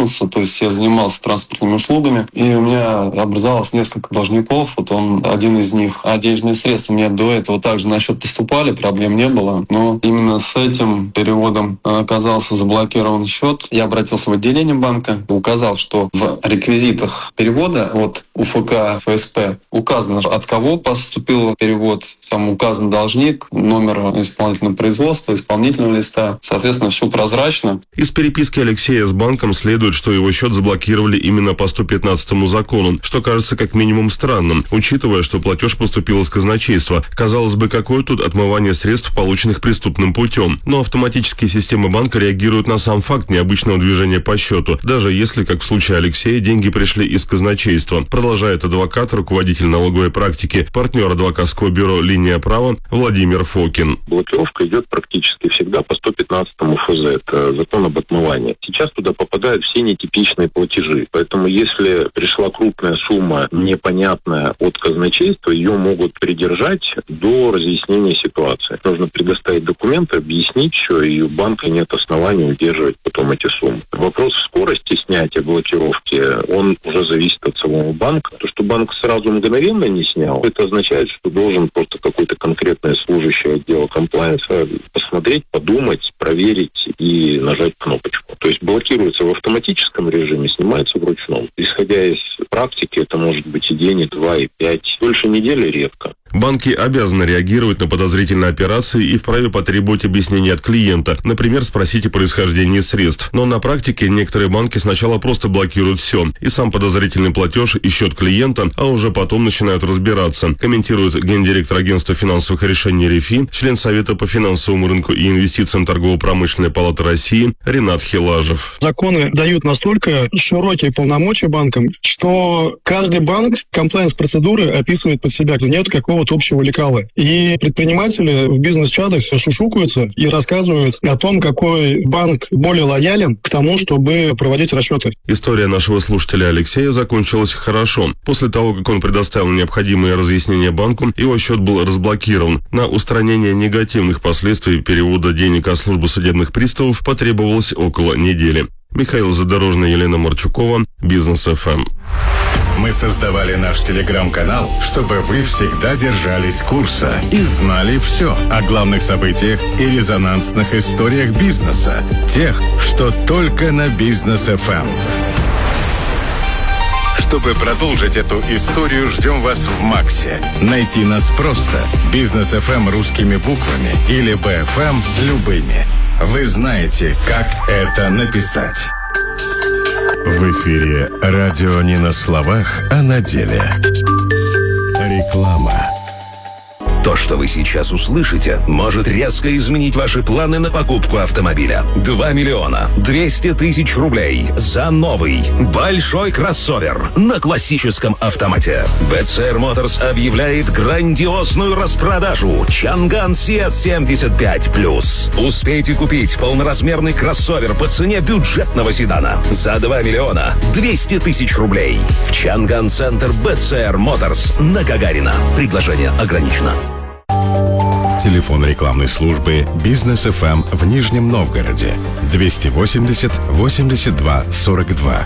бизнесу, то есть я занимался транспортными услугами, и у меня образовалось несколько должников, вот он один из них. А денежные средства мне до этого также на счет поступали, проблем не было, но именно с этим переводом оказался заблокирован счет. Я обратился в отделение банка, указал, что в реквизитах перевода от УФК ФСП указано, от кого поступил перевод, там указан должник, номер исполнительного производства, исполнительного листа. Соответственно, все прозрачно.
Из переписки Алексея с банком следует, что его счет заблокировали именно по сто пятнадцатому закону, что кажется как минимум странным, учитывая, что платеж поступил из казначейства. Казалось бы, какое тут отмывание средств, полученных преступным путем. Но автоматические системы банка реагируют на сам факт необычного движения по счету, даже если, как в случае Алексея, деньги пришли из казначейства. Продолжает адвокат, руководитель налоговой практики, партнер адвокатского бюро «Линия права» Владимир Фокин.
Блокировка идет практически всегда по сто пятнадцатому эф зэ, это закон об отмывании. Сейчас туда попадают все нетипичные платежи, поэтому если пришла крупная сумма непонятная от казначейства, ее могут придержать до разъяснения ситуации. Нужно предоставить документы, объяснить все, и у банка нет оснований удерживать потом эти суммы. Вопрос скорости снятия блокировки, он уже зависит от самого банка. То, что банк сразу мгновенно не снял, это означает, что должен просто какой-то конкретный служащий отдела комплайенса посмотреть, подумать, проверить и нажать кнопочку. То есть блокируется в автоматическом режиме, снимается вручную. Исходя из практики, это может быть и день, и два, и пять. Дольше недели редко.
Банки обязаны реагировать на подозрительные операции и вправе потребовать объяснения от клиента, например, спросить о происхождении средств. Но на практике некоторые банки сначала просто блокируют все, и сам подозрительный платеж, и счет клиента, а уже потом начинают разбираться, комментирует гендиректор агентства финансовых решений РИФИ, член Совета по финансовому рынку и инвестициям Торгово-промышленной палаты России Ренат Хилажев.
Законы дают настолько широкие полномочия банкам, что каждый банк комплайенс-процедуры описывает под себя. Нет какого вот общего лекала. И предприниматели в бизнес-чатах шушукаются и рассказывают о том, какой банк более лоялен к тому, чтобы проводить расчеты.
История нашего слушателя Алексея закончилась хорошо. После того, как он предоставил необходимые разъяснения банку, его счет был разблокирован. На устранение негативных последствий перевода денег от службы судебных приставов потребовалось около недели. Михаил Задорожный, Елена Марчукова, Бизнес эф эм.
Мы создавали наш телеграм-канал, чтобы вы всегда держались курса и знали все о главных событиях и резонансных историях бизнеса. Тех, что только на Бизнес эф эм. Чтобы продолжить эту историю, ждем вас в Максе. Найти нас просто. Бизнес эф эм русскими буквами или би эф эм любыми. Вы знаете, как это написать. В эфире радио не на словах, а на деле. Реклама.
То, что вы сейчас услышите, может резко изменить ваши планы на покупку автомобиля. два миллиона двести тысяч рублей за новый большой кроссовер на классическом автомате. би си ар Motors объявляет грандиозную распродажу Чанган Сиат семьдесят пять плюс. Успейте купить полноразмерный кроссовер по цене бюджетного седана за два миллиона двести тысяч рублей в Чанган Центр би си ар Motors на Гагарина. Предложение ограничено.
Телефон рекламной службы Бизнес эф эм в Нижнем Новгороде двести восемьдесят восемьдесят два сорок два.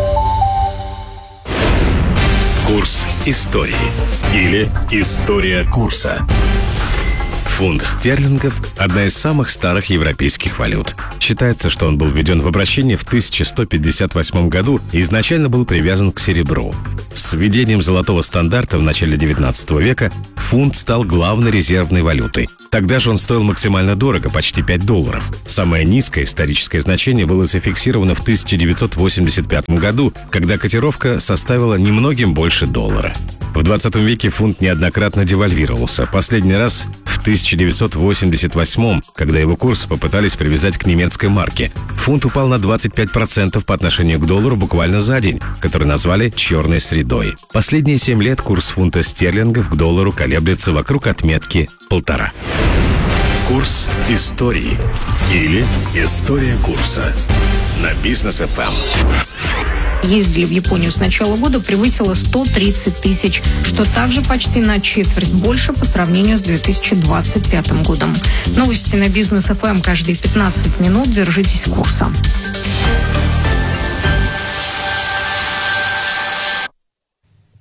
Курс истории или история курса. Фунт стерлингов – одна из самых старых европейских валют. Считается, что он был введен в обращение в тысяча сто пятьдесят восьмом году и изначально был привязан к серебру. С введением золотого стандарта в начале девятнадцатого века фунт стал главной резервной валютой. Тогда же он стоил максимально дорого, почти пять долларов. Самое низкое историческое значение было зафиксировано в тысяча девятьсот восемьдесят пятом году, когда котировка составила немногим больше доллара. В двадцатом веке фунт неоднократно девальвировался. Последний раз в тысяча девятьсот восемьдесят восьмом, когда его курс попытались привязать к немецкой марке. Фунт упал на двадцать пять процентов по отношению к доллару буквально за день, который назвали «черной средой». Последние семь лет курс фунта стерлингов к доллару колеблется вокруг отметки полтора. Курс истории или история курса на Бизнес эф эм.
Ездили в Японию с начала года превысило сто тридцать тысяч, что также почти на четверть больше по сравнению с две тысячи двадцать пятым годом. Новости на Бизнес эф эм каждые пятнадцать минут. Держитесь курса.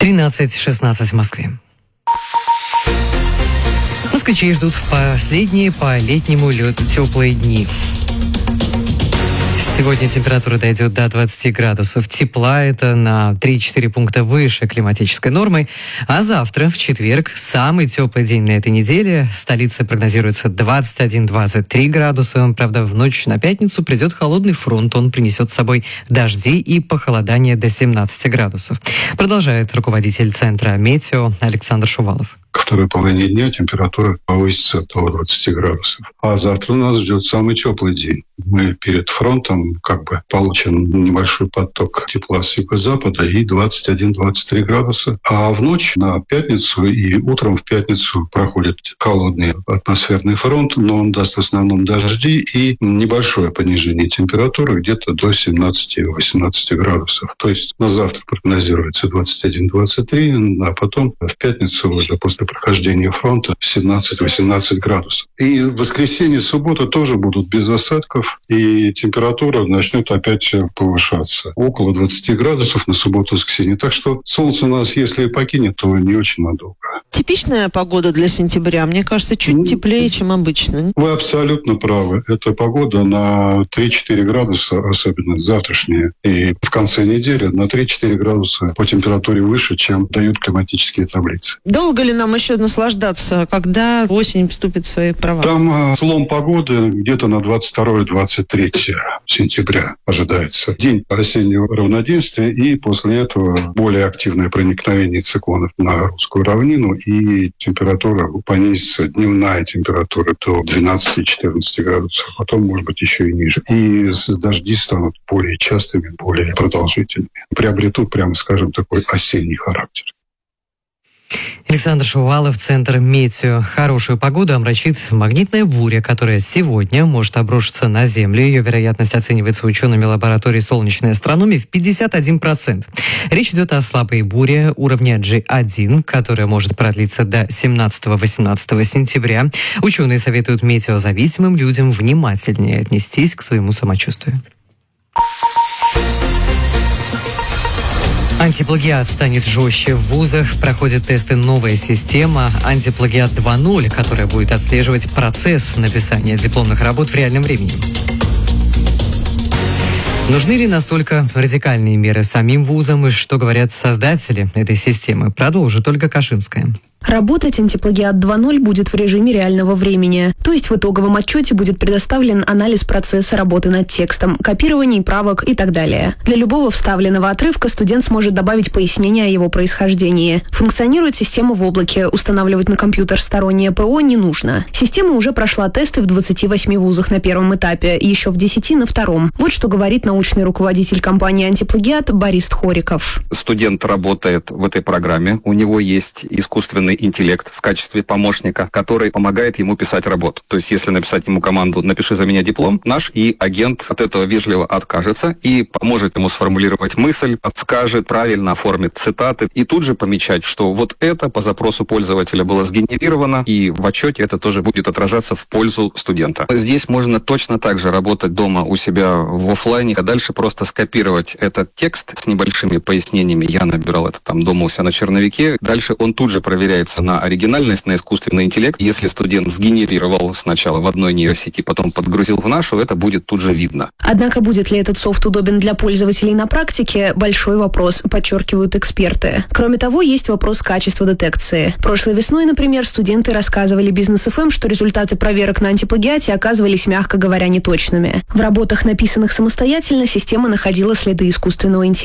тринадцать шестнадцать в Москве. Москвичей ждут в последние по летнему лету теплые дни. Сегодня температура дойдет до двадцати градусов тепла. Это на три-четыре пункта выше климатической нормы. А завтра, в четверг, самый теплый день на этой неделе. В столице прогнозируется двадцать один - двадцать три градуса. Правда, в ночь на пятницу придет холодный фронт. Он принесет с собой дожди и похолодание до семнадцати градусов. Продолжает руководитель центра «Метео» Александр Шувалов.
Ко второй половине дня температура повысится до двадцати градусов. А завтра нас ждет самый теплый день. Мы перед фронтом как бы получим небольшой поток тепла с юго-запада и двадцать один - двадцать три градуса. А в ночь на пятницу и утром в пятницу проходит холодный атмосферный фронт, но он даст в основном дожди и небольшое понижение температуры где-то до семнадцати - восемнадцати градусов. То есть на завтра прогнозируется двадцать один - двадцать три, а потом в пятницу уже после прохождения фронта семнадцать - восемнадцать градусов. И в воскресенье, суббота тоже будут без осадков, и температура начнет опять повышаться. Около двадцати градусов на субботу и воскресенье. Так что солнце нас, если и покинет, то не очень надолго.
Типичная погода для сентября, мне кажется, чуть теплее, чем обычно.
Вы абсолютно правы. Это погода на три-четыре градуса, особенно завтрашняя. И в конце недели на три-четыре градуса по температуре выше, чем дают климатические таблицы.
Долго ли нам еще наслаждаться, когда осень вступит в свои права?
Там э, слом погоды где-то на двадцать второе - двадцать третье сентября ожидается. День осеннего равноденствия, и после этого более активное проникновение циклонов на русскую равнину, и температура понизится, дневная температура до двенадцати-четырнадцати градусов, потом, может быть, еще и ниже. И дожди станут более частыми, более продолжительными. Приобретут, прямо скажем, такой осенний характер.
Александр Шувалов, центр «Метео». Хорошую погоду омрачит магнитная буря, которая сегодня может обрушиться на Землю. Ее вероятность оценивается учеными лаборатории солнечной астрономии в пятьдесят один процент. Речь идет о слабой буре уровня джи один, которая может продлиться до семнадцатого - восемнадцатого сентября. Ученые советуют метеозависимым людям внимательнее отнестись к своему самочувствию. Антиплагиат станет жестче в вузах. Проходит тесты новая система «Антиплагиат два ноль», которая будет отслеживать процесс написания дипломных работ в реальном времени. Нужны ли настолько радикальные меры самим вузам, и что говорят создатели этой системы, продолжит Ольга Кашинская.
Работать антиплагиат два ноль будет в режиме реального времени. То есть в итоговом отчете будет предоставлен анализ процесса работы над текстом, копирование правок и так далее. Для любого вставленного отрывка студент сможет добавить пояснение о его происхождении. Функционирует система в облаке, устанавливать на компьютер стороннее ПО не нужно. Система уже прошла тесты в двадцати восьми вузах на первом этапе, еще в десяти на втором. Вот что говорит научный руководитель компании «Антиплагиат» Борис Хориков.
Студент работает в этой программе, у него есть искусственный интеллект в качестве помощника, который помогает ему писать работу. То есть, если написать ему команду «напиши за меня диплом», наш и агент от этого вежливо откажется и поможет ему сформулировать мысль, подскажет, правильно оформит цитаты и тут же помечать, что вот это по запросу пользователя было сгенерировано, и в отчете это тоже будет отражаться в пользу студента. Здесь можно точно так же работать дома у себя в офлайне, а дальше просто скопировать этот текст с небольшими пояснениями. Я набирал это там дома у себя на черновике. Дальше он тут же проверяет на оригинальность, на искусственный интеллект. Если студент сгенерировал сначала в одной нейросети, потом подгрузил в нашу, это будет тут же видно.
Однако будет ли этот софт удобен для пользователей на практике – большой вопрос, подчеркивают эксперты. Кроме того, есть вопрос качества детекции. Прошлой весной, например, студенты рассказывали Бизнес эф эм, что результаты проверок на антиплагиате оказывались, мягко говоря, неточными. В работах, написанных самостоятельно, система находила следы искусственного интеллекта.